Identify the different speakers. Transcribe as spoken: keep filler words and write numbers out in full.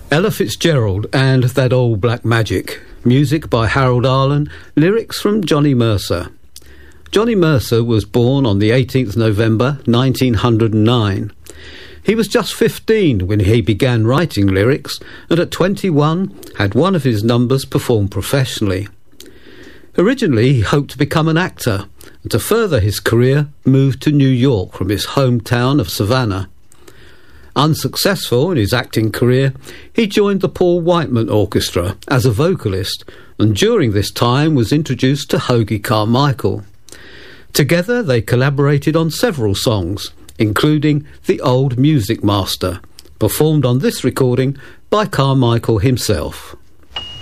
Speaker 1: Ella Fitzgerald and That Old Black Magic. Music by Harold Arlen, lyrics from Johnny Mercer. Johnny Mercer was born on the eighteenth of November nineteen oh nine. He was just fifteen when he began writing lyrics, and at twenty-one had one of his numbers performed professionally. Originally he hoped to become an actor, and to further his career moved to New York from his hometown of Savannah. Unsuccessful in his acting career, he joined the Paul Whiteman Orchestra as a vocalist, and during this time was introduced to Hoagy Carmichael. Together they collaborated on several songs, including The Old Music Master, performed on this recording by Carmichael himself.